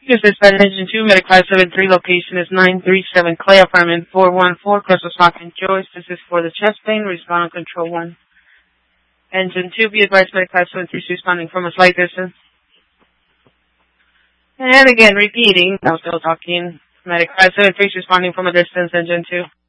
This is Engine 2, Medic 573, location is 937 Clay Apartment 414, Crystal Rock and Joyce. This is for the chest pain, respond on control 1. Engine 2, be advised, Medic 573 is responding from a slight distance. And again, repeating, I'm still talking, Medic 573 is responding from a distance, Engine 2.